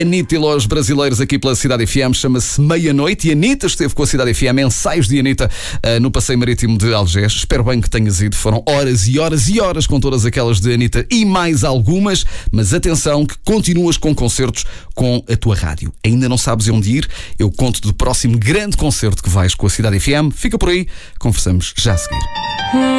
Anitta e Los Brasileiros aqui pela Cidade FM, chama-se Meia-Noite, e a Anitta esteve com a Cidade FM, ensaios de Anitta no Passeio Marítimo de Algés. Espero bem que tenhas ido, foram horas e horas e horas com todas aquelas de Anitta e mais algumas, mas atenção que continuas com concertos com a tua rádio. Ainda não sabes onde ir? Eu conto do próximo grande concerto que vais com a Cidade FM. Fica por aí, conversamos já a seguir.